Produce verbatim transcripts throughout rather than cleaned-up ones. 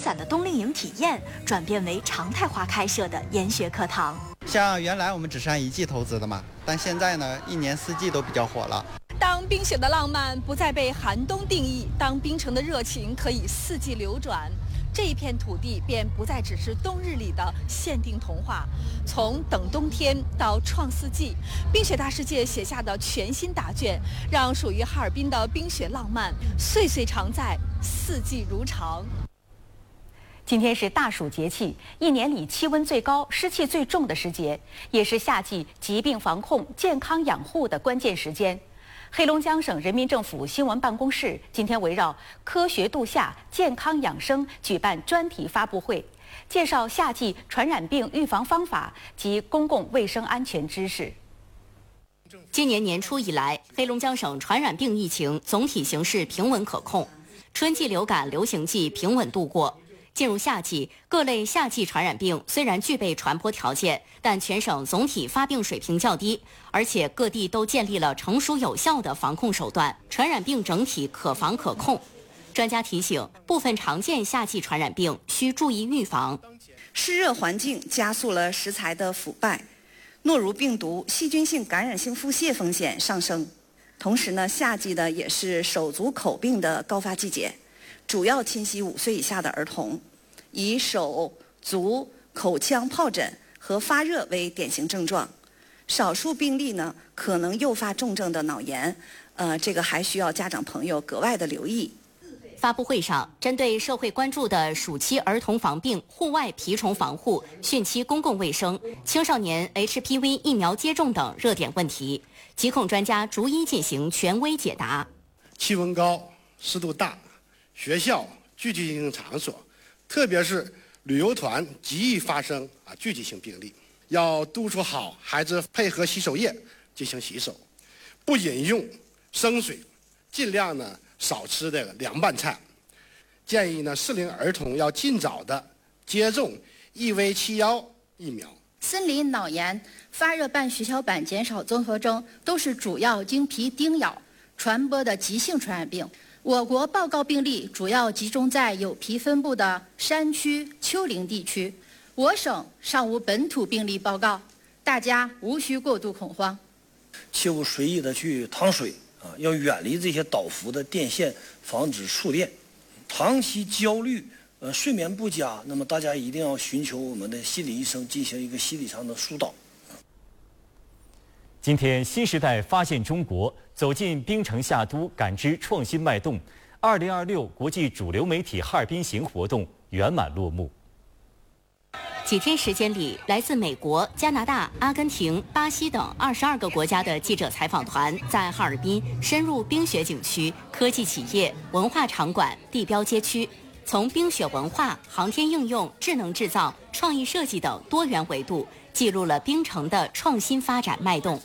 散的冬令营体验，转变为常态化开设的研学课堂。 像原来我们只是按一季投资的嘛，但现在呢，一年四季都比较火了。 当冰雪的浪漫不再被寒冬定义，当冰城的热情可以四季流转，这一片土地便不再只是冬日里的限定童话。从等冬天到创四季，冰雪大世界写下的全新答卷，让属于哈尔滨的冰雪浪漫岁岁常在，四季如常。 今天是大暑节气，一年里气温最高、湿气最重的时节，也是夏季疾病防控、健康养护的关键时间。黑龙江省人民政府新闻办公室今天围绕“科学度夏，健康养生”举办专题发布会，介绍夏季传染病预防方法及公共卫生安全知识。 今年年初以来，黑龙江省传染病疫情总体形势平稳可控，春季流感流行季平稳度过。进入夏季，各类夏季传染病虽然具备传播条件，但全省总体发病水平较低，而且各地都建立了成熟有效的防控手段，传染病整体可防可控。专家提醒，部分常见夏季传染病需注意预防。 湿热环境加速了食材的腐败，诺如病毒、细菌性感染性腹泻风险上升。同时呢，夏季的也是手足口病的高发季节。主要侵袭五岁以下的儿童，以手、足、口腔疱疹和发热为典型症状。少数病例呢，可能诱发重症的脑炎，呃，这个还需要家长朋友格外的留意。 发布会上，针对社会关注的暑期儿童防病、户外蜱虫防护、汛期公共卫生、青少年 H P V 疫苗接种等热点问题，疾控专家逐一进行权威解答。 气温高、湿度大。学校、聚集性场所，特别是旅游团极易发生啊聚集性病例，要督促好孩子配合洗手液进行洗手，不饮用生水，尽量呢少吃这个凉拌菜。建议呢适龄儿童要尽早的接种 E V 七一 疫苗。 森林脑炎、发热伴血小板减少综合征都是主要经皮叮咬传播的急性传染病。我国报告病例主要集中在有皮分布的山区、丘陵地区，我省尚无本土病例报告，大家无需过度恐慌。 切勿随意的去趟水啊，要远离这些倒伏的电线，防止触电。长期焦虑、呃睡眠不佳，那么大家一定要寻求我们的心理医生进行一个心理上的疏导。 今天，新时代发现中国，走进冰城夏都，感知创新脉动。二零二六国际主流媒体哈尔滨行活动圆满落幕。 几天时间里，来自美国、加拿大、阿根廷、巴西等二十二个国家的记者采访团在哈尔滨深入冰雪景区、科技企业、文化场馆、地标街区，从冰雪文化、航天应用、智能制造、创意设计等多元维度，记录了冰城的创新发展脉动。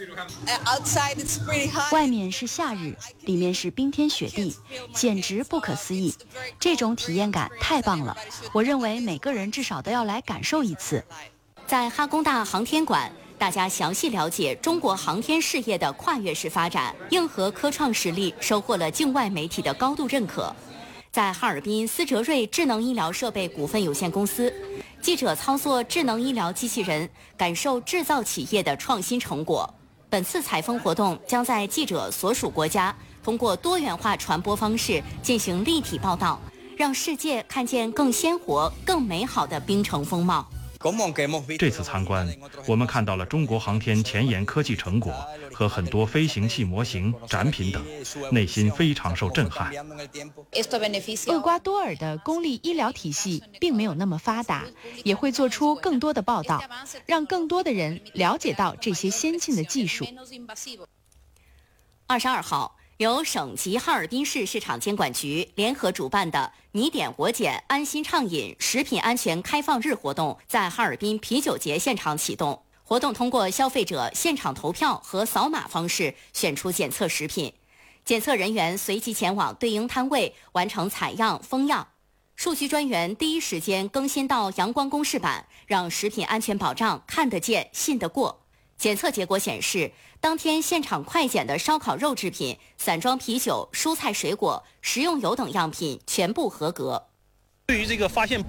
外面是夏日，里面是冰天雪地，简直不可思议。这种体验感太棒了，我认为每个人至少都要来感受一次。 在哈工大航天馆，大家详细了解中国航天事业的跨越式发展，硬核科创实力收获了境外媒体的高度认可。在哈尔滨思哲瑞智能医疗设备股份有限公司，记者操作智能医疗机器人，感受制造企业的创新成果。本次采风活动将在记者所属国家通过多元化传播方式进行立体报道，让世界看见更鲜活、更美好的冰城风貌。 这次参观，我们看到了中国航天前沿科技成果和很多飞行器模型、展品等，内心非常受震撼。 厄瓜多尔的公立医疗体系并没有那么发达，也会做出更多的报道，让更多的人了解到这些先进的技术。 二十二号，由省级哈尔滨市市场监管局联合主办的“你点我捡，安心畅饮”食品安全开放日活动在哈尔滨啤酒节现场启动。活动通过消费者现场投票和扫码方式选出检测食品，检测人员随即前往对应摊位完成采样封样，数据专员第一时间更新到阳光公示板，让食品安全保障看得见、信得过。检测结果显示，当天现场快检的烧烤肉制品、散装啤酒、蔬菜水果、食用油等样品全部合格。 对于这个发现